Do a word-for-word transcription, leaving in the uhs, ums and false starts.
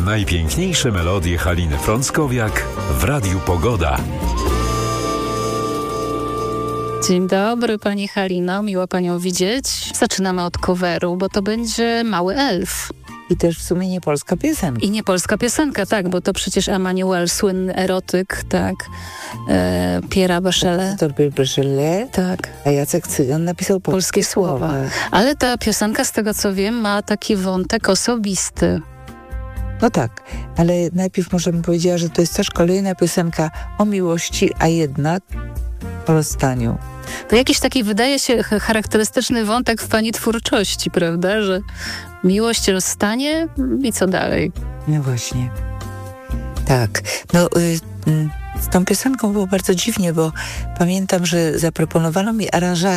najpiękniejsze melodie Haliny Frąckowiak w Radiu Pogoda. Dzień dobry, pani Halino, miło panią widzieć. Zaczynamy od coveru, bo to będzie Mały Elf. I też w sumie nie polska piosenka. I nie polska piosenka, tak, bo to przecież Emmanuel, słynny erotyk, tak, e, Pierre'a Bachelet. To był Bachelet, tak. A Jacek Cygan napisał polskie, polskie słowa. słowa. Ale ta piosenka, z tego co wiem, ma taki wątek osobisty. No tak, ale najpierw może bym powiedziała, że to jest też kolejna piosenka o miłości, a jednak o rozstaniu. To jakiś taki, wydaje się, charakterystyczny wątek w pani twórczości, prawda, że miłość, rozstanie i co dalej? No właśnie. Tak. No, y, y, z tą piosenką było bardzo dziwnie, bo pamiętam, że zaproponowano mi aranżację